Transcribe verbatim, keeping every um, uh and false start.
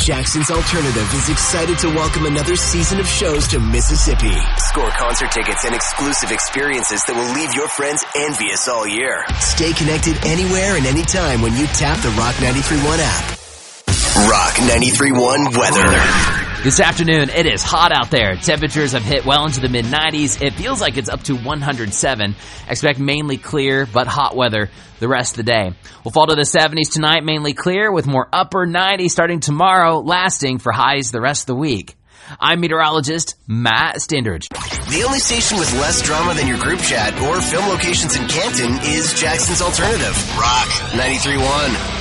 Jackson's Alternative is excited to welcome another season of shows to Mississippi. Score concert tickets and exclusive experiences that will leave your friends envious all year. Stay connected anywhere and anytime when you tap the Rock ninety-three point one app. Rock ninety-three point one weather. This afternoon, it is hot out there. Temperatures have hit well into the mid nineties. It feels like it's up to one hundred seven. Expect mainly clear but hot weather the rest of the day. We'll fall to the seventies tonight, mainly clear with more upper nineties starting tomorrow, lasting for highs the rest of the week. I'm meteorologist Matt Standridge. The only station with less drama than your group chat or film locations in Canton is Jackson's Alternative. Rock ninety-three point one.